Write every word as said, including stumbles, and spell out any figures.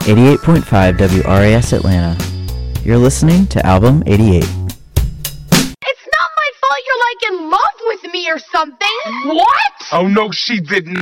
eighty-eight point five W R A S Atlanta. You're listening to Album eighty-eight. It's not my fault you're like in love with me or something. What? Oh no, she didn't.